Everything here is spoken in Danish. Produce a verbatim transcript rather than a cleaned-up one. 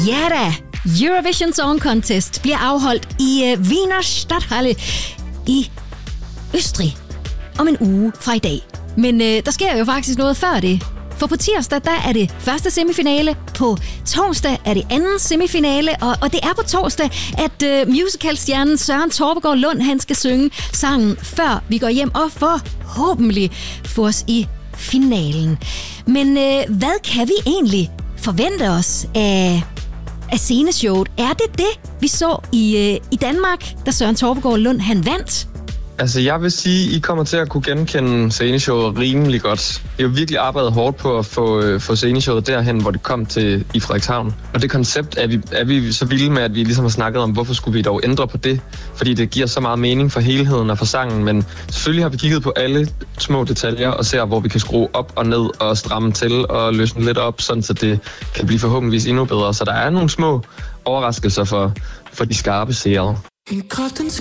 Ja da, Eurovision Song Contest bliver afholdt i uh, Wiener Stadthalle i Østrig om en uge fra i dag. Men uh, der sker jo faktisk noget før det. For på tirsdag, der er det første semifinale. På torsdag er det anden semifinale. Og, og det er på torsdag, at uh, musicalstjernen Søren Torpegaard Lund, han skal synge sangen, før vi går hjem og forhåbentlig får os i finalen. Men uh, hvad kan vi egentlig forvente os af, af sceneshowet? Er det det, vi så i, uh, i Danmark, da Søren Torpegaard Lund, han vandt? Altså, jeg vil sige, I kommer til at kunne genkende sceneshowet rimelig godt. Jeg har virkelig arbejdet hårdt på at få, øh, få sceneshowet derhen, hvor det kom til i Frederikshavn. Og det koncept er vi, er vi så vilde med, at vi ligesom har snakket om, hvorfor skulle vi dog ændre på det? Fordi det giver så meget mening for helheden og for sangen. Men selvfølgelig har vi kigget på alle små detaljer og ser, hvor vi kan skrue op og ned og stramme til og løsne lidt op, sådan så det kan blive forhåbentligvis endnu bedre. Så der er nogle små overraskelser for, for de skarpe seere.